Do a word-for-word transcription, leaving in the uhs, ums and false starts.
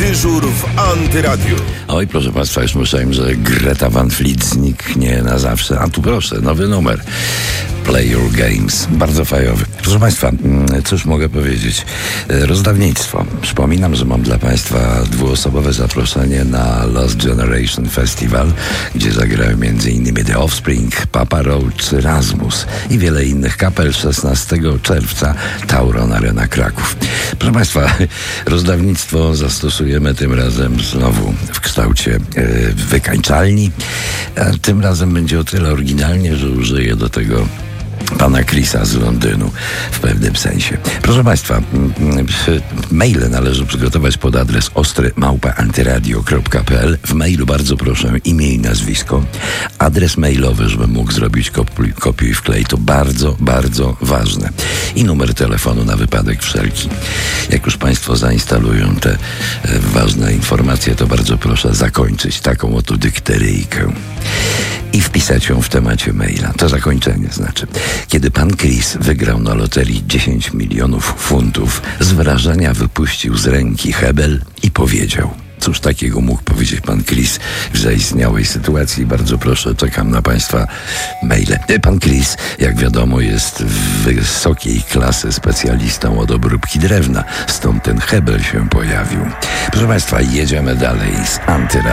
Dyżur w Antyradiu. Oj, proszę Państwa, już myślałem, że Greta Van Fleet zniknie na zawsze. A tu proszę, nowy numer. Play Your Games. Bardzo fajowy. Proszę Państwa, cóż mogę powiedzieć? Rozdawnictwo. Przypominam, że mam dla Państwa dwuosobowe zaproszenie na Lost Generation Festival, gdzie zagrają między innymi The Offspring, Papa Roach, Rasmus i wiele innych kapel. szesnastego czerwca Tauron Arena Kraków. Proszę Państwa, rozdawnictwo zastosujemy tym razem znowu w kształcie e, wykańczalni. A tym razem będzie o tyle oryginalnie, że użyję do tego pana Chrisa z Londynu w pewnym sensie. Proszę Państwa, maile należy przygotować pod adres ostry małpa antyradio kropka p l. W mailu bardzo proszę imię i nazwisko. Adres mailowy, żebym mógł zrobić kopiuj, kopiuj wklej. To bardzo, bardzo ważne. I numer telefonu na wypadek wszelki. Jak już Państwo zainstalują te e, ważne informacje, to bardzo proszę zakończyć taką oto dykteryjkę i wpisać ją w temacie maila. To zakończenie znaczy. Kiedy pan Chris wygrał na loterii dziesięć milionów funtów, z wrażenia wypuścił z ręki hebel i powiedział: cóż takiego mógł powiedzieć pan Chris w zaistniałej sytuacji? Bardzo proszę, czekam na Państwa maile. Pan Chris, jak wiadomo, jest wysokiej klasy specjalistą od obróbki drewna, stąd ten hebel się pojawił. Proszę Państwa, jedziemy dalej z Antyradia.